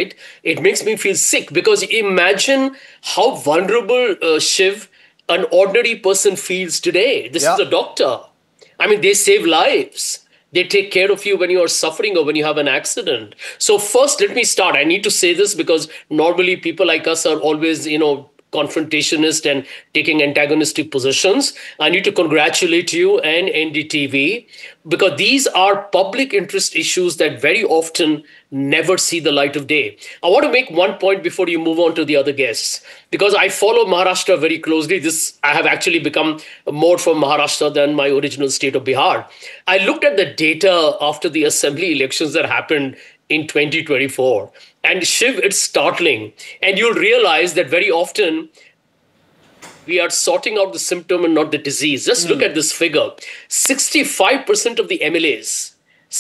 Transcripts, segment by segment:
right? It makes me feel sick because imagine how vulnerable, Shiv, an ordinary person feels today. This is Yeah. a doctor. I mean, they save lives. They take care of you when you are suffering or when you have an accident. So first, let me start. I need to say this because normally people like us are always, confrontationist and taking antagonistic positions. I need to congratulate you and NDTV because these are public interest issues that very often never see the light of day. I want to make one point before you move on to the other guests because I follow Maharashtra very closely. I have actually become more from Maharashtra than my original state of Bihar. I looked at the data after the assembly elections that happened in 2024. And Shiv, it's startling. And you'll realize that very often we are sorting out the symptom and not the disease. Just look at this figure. 65% of the MLAs,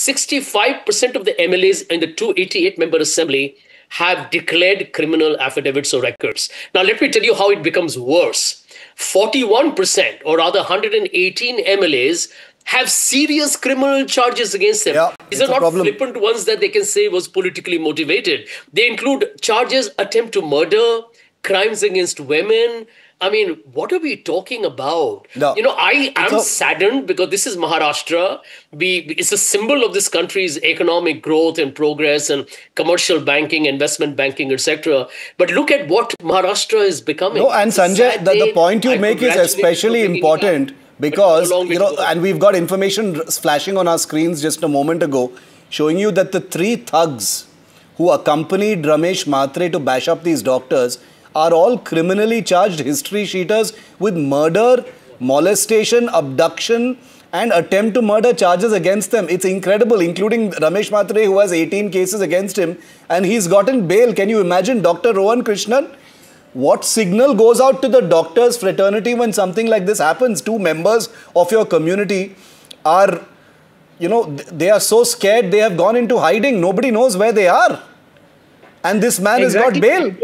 65% of the MLAs in the 288 member assembly have declared criminal affidavits or records. Now, let me tell you how it becomes worse. 41%, or rather 118 MLAs, have serious criminal charges against them. Yeah, These are not flippant ones that they can say was politically motivated. They include charges, attempt to murder, crimes against women. I mean, what are we talking about? No. I am saddened because this is Maharashtra. It's a symbol of this country's economic growth and progress and commercial banking, investment banking, etc. But look at what Maharashtra is becoming. No, and Sanjay, the point you make is especially important. Because, and we've got information flashing on our screens just a moment ago, showing you that the 3 thugs who accompanied Ramesh Mhatre to bash up these doctors are all criminally charged history sheeters with murder, molestation, abduction, and attempt to murder charges against them. It's incredible, including Ramesh Mhatre, who has 18 cases against him, and he's gotten bail. Can you imagine Dr. Rohan Krishnan? What signal goes out to the doctors' fraternity when something like this happens? 2 members of your community are, they are so scared they have gone into hiding. Nobody knows where they are. And this man has got bail.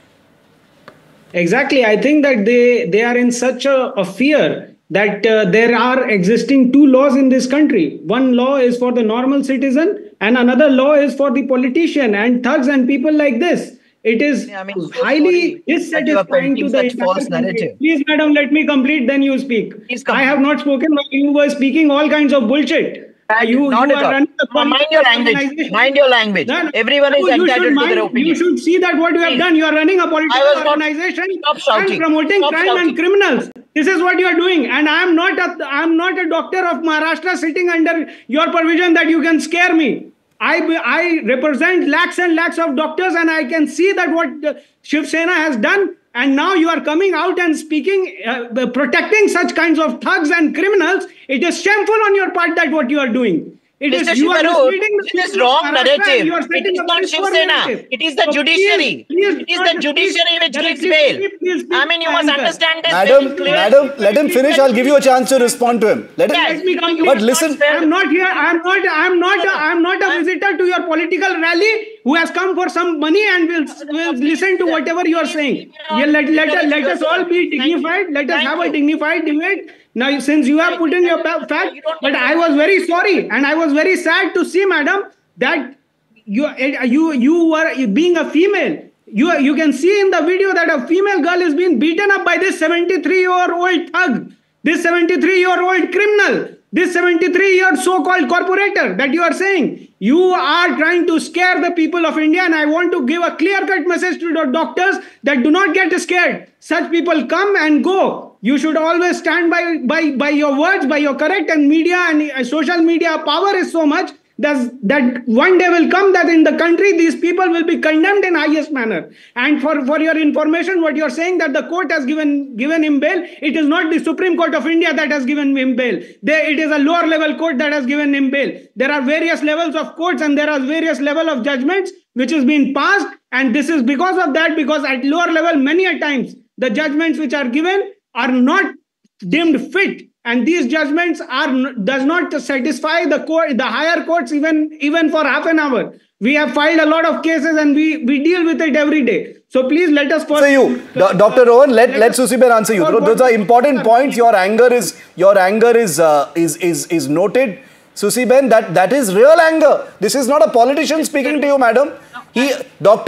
Exactly. I think that they are in such a fear that there are existing 2 laws in this country. One law is for the normal citizen and another law is for the politician and thugs and people like this. It is highly dissatisfying to the false narrative. Please, madam, let me complete, then you speak. I have not spoken while you were speaking all kinds of bullshit. You are running mind your language. Mind your language. Everyone is entitled to their opinion. You should see that what you have done. You are running a political organization and promoting crime and criminals. This is what you are doing. And I am not a doctor of Maharashtra sitting under your provision that you can scare me. I represent lakhs and lakhs of doctors and I can see that what Shiv Sena has done, and now you are coming out and speaking, protecting such kinds of thugs and criminals. It is shameful on your part that what you are doing. It is wrong narrative. It is not Shiv Sena. It is the judiciary. It is the judiciary which gives bail. I mean, you must understand this. Madam, let him finish. I'll give you a chance to respond to him. Let me conclude. But listen, I'm not here. I'm not a visitor to your political rally who has come for some money and will listen to whatever you are saying. Let us all be dignified. Let us have a dignified debate. Now, since you have put in your fact, but I was very sorry and I was very sad to see, madam, that you were being a female. You can see in the video that a female girl is being beaten up by this 73-year-old thug, this 73-year-old criminal, this 73-year so-called corporator that you are saying. You are trying to scare the people of India, and I want to give a clear-cut message to the doctors that do not get scared. Such people come and go. You should always stand by your words, by your correct, and media and social media power is so much that one day will come that in the country these people will be condemned in highest manner. And for your information, what you're saying that the court has given him bail, it is not the Supreme Court of India that has given him bail. It is a lower level court that has given him bail. There are various levels of courts and there are various level of judgments which has been passed, and this is because of that, because at lower level many a times the judgments which are given are not deemed fit, and these judgments does not satisfy the higher courts even for half an hour. We have filed a lot of cases and we deal with it every day. So please let us answer you, Dr. Rohan. Let Susiben answer you. Those are important points. Your anger is noted. Susiben, that is real anger. This is not a politician speaking to you, madam. Dr.